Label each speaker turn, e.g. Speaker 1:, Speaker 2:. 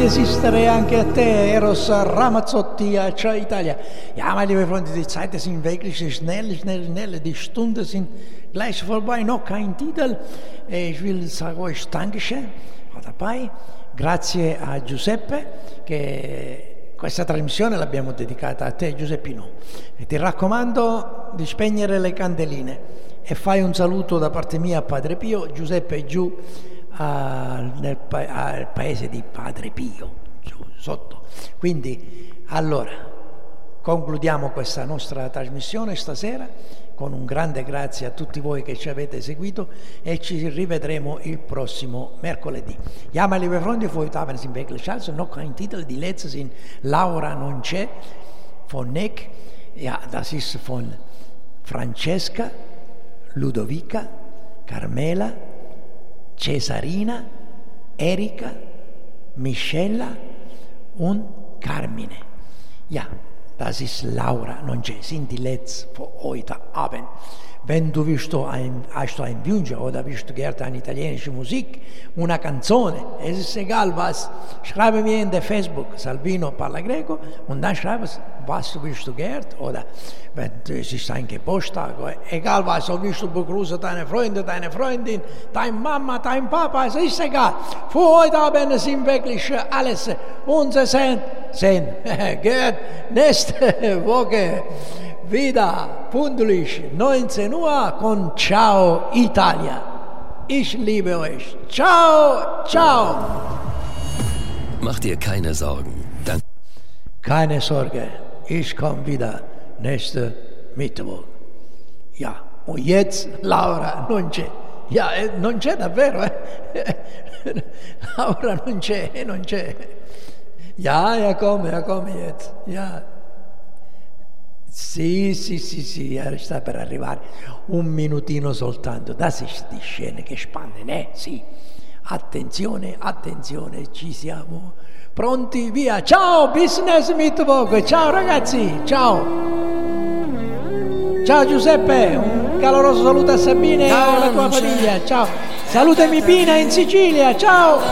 Speaker 1: esistere anche a te, Eros Ramazzotti, Ciao Italia. Ja, meine liebe Freunde, die Zeiten sind wirklich schnell. Die Stunden sind gleich vorbei, noch kein Titel. Ich will sagen euch Dankeschön, war dabei. Grazie a Giuseppe che questa trasmissione l'abbiamo dedicata a te, Giuseppino. E ti raccomando di spegnere le candeline e fai un saluto da parte mia a Padre Pio. Giuseppe è giù al paese di Padre Pio, giù sotto. Quindi, allora, concludiamo questa nostra trasmissione stasera con un grande grazie a tutti voi che ci avete seguito e ci rivedremo il prossimo mercoledì. Ja, meine liebe Freunde, heute haben Sie wirklich also noch ein Titel. Die letzte sind Laura non c'è von Nick. Ja, das ist von Francesca, Ludovica, Carmela, Cesarina, Erika, Michella und Carmine. Ja, das ist Laura non c'è, sind die letzten für heute Abend. Wenn du hast du einen Wunsch oder willst du gerne eine italienische Musik, una canzone, es ist egal was, schreibe mir in der Facebook, Salvino parla greco, und dann schreibe was willst du gerne, oder wenn es ist ein Geburtstag, egal was, oder willst du begrüßen deine Freunde, deine Freundin, deine Mama, dein Papa, es ist egal. Für heute Abend sind wirklich alles unsere sehen. Geht nächste Woche wieder pünktlich 19 Uhr con Ciao Italia. Ich liebe euch. Ciao, ciao.
Speaker 2: Mach dir keine Sorgen.
Speaker 1: Keine Sorge, ich komme wieder nächste Mittwoch. Ja, und jetzt Laura non c'è. Ja, non c'è davvero, Laura non c'è. Ja, komm jetzt. Ja. Sì, sta per arrivare. Un minutino soltanto. Das ist die Scene gespannt, ne? Sì. Attenzione, ci siamo. Pronti? Via. Ciao, business Mittwoch. Ciao ragazzi, ciao. Ciao Giuseppe, un caloroso saluto a Sabine e alla tua famiglia. Ciao. Salutami Pina in Sicilia. Ciao.